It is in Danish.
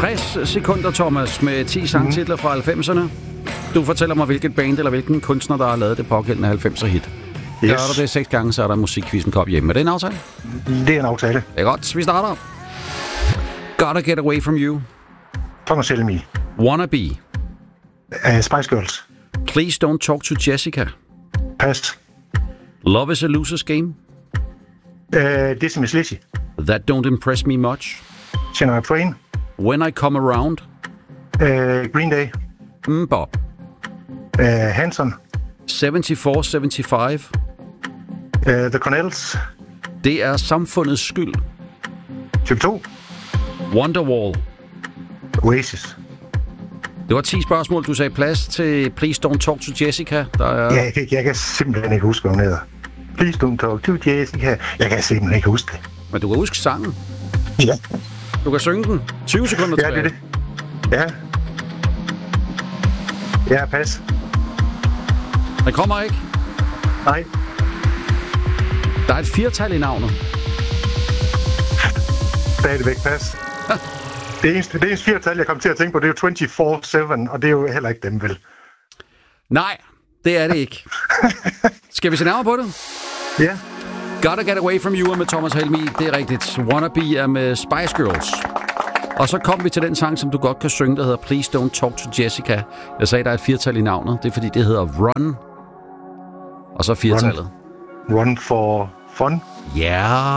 60 sekunder, Thomas, med 10 sangtitler fra 90'erne. Du fortæller mig, hvilket band eller hvilken kunstner, der har lavet det pågældende 90'er hit. Yes. Gør du det 6 gange, så er der musikquizzen kop hjemme. Er det en aftale? Det er en aftale. Det er godt. Vi starter. Gotta Get Away From You. Thomas Helmig. Wannabe. Spice Girls. Please Don't Talk to Jessica. Pas. Love is a Loser's Game. Dizzy Lizzy. That Don't Impress Me Much. Shania Twain. When I Come Around. Green Day. Bob. Hanson. 74-75. The Cornells. Det er samfundets skyld. Type 2. Wonderwall. Oasis. Det var 10 spørgsmål. Du sagde plads til Please Don't Talk to Jessica. Der er... Ja, jeg kan simpelthen ikke huske, hvad hun hedder. Please Don't Talk to Jessica. Jeg kan simpelthen ikke huske det. Men du kan huske sangen. Ja. Du kan synge den. 20 sekunder tilbage. Ja, det er det. Ja. Ja, pas. Den kommer ikke. Nej. Der er et 4-tal i navnet. Stadigvæk pas. Det eneste 4-tal, jeg kom til at tænke på, det er jo 24/7, og det er jo heller ikke dem, vel? Nej, det er det ikke. Skal vi se nærmere på det? Ja. Gotta Get Away From You med Thomas Helmig. Det er rigtigt. Wannabe er med Spice Girls. Og så kom vi til den sang, som du godt kan synge, der hedder Please Don't Talk to Jessica. Jeg sagde, der er et 4-tal i navnet. Det er fordi, det hedder Run. Og så 4-tallet. Run for fun. Ja.